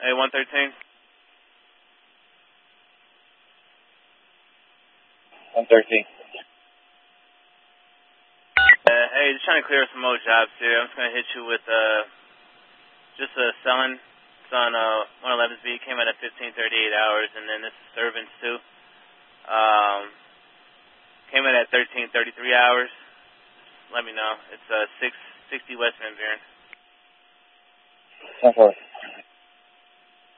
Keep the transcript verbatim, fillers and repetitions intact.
Hey, one thirteen. one thirteen. Uh, hey, just trying to clear some more jobs here. I'm just going to hit you with uh, just uh, selling. It's on uh, one eleven B. Came out at fifteen thirty-eight hours, and then this is servants too. Um, came out at thirteen thirty-three hours. Let me know. It's uh, six sixty West Van Buren. ten four.